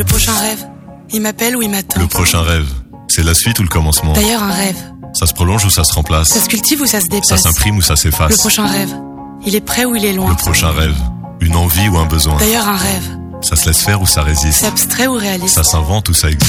Le prochain rêve, il m'appelle ou il m'attend. Le prochain rêve, c'est la suite ou le commencement? D'ailleurs, un rêve, Ça se prolonge ou ça se remplace? ça se cultive ou ça se Ça dépasse? s'imprime ou ça s'efface? Le prochain rêve, il est près ou il est loin? Le prochain rêve, une envie ou un besoin? D'ailleurs, un rêve, Ça se laisse faire ou ça résiste? c'est abstrait ou réaliste? Ça s'invente ou ça existe?